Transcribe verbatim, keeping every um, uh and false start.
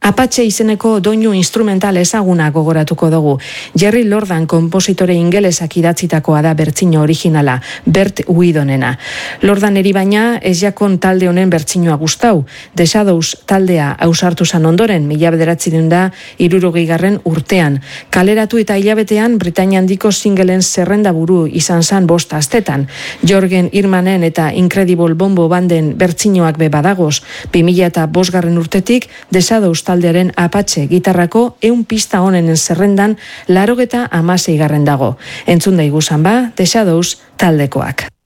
Apache izeneko doinu instrumental ezaguna gogoratuko dugu. Jerry Lordan konpositore ingelesak idatzitakoa da bertsino originala, Bert Whedonena. Lordaneri baina ez jakon talde honen bertsinoa gustau. The Shadows taldea ausartu zan ondoren, mila bederatziehun eta hirurogeigarren urtean. Kaleratu eta hilabetean Britainia handiko singelen zerrenda buru izan zan bost astetan. Jorgen Irmanen eta Incredible Bombo banden bertsinoak be badagoz. bi mila eta bosgarren urtetik The Shadows taldearen Apache gitarrako ehun pista honenen zerrendan larogeta hamaseigarren dago. Entzun daiguzan ba, The Shadows taldekoak.